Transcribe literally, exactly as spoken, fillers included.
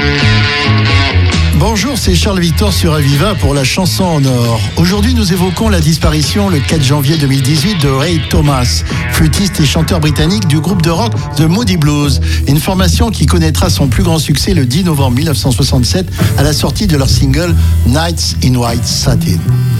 Bonjour, c'est Charles Victor sur Aviva pour la chanson en or. Aujourd'hui, nous évoquons la disparition le quatre janvier deux mille dix-huit de Ray Thomas, flûtiste et chanteur britannique du groupe de rock The Moody Blues. Une formation qui connaîtra son plus grand succès le dix novembre mille neuf cent soixante-sept à la sortie de leur single Nights in White Satin.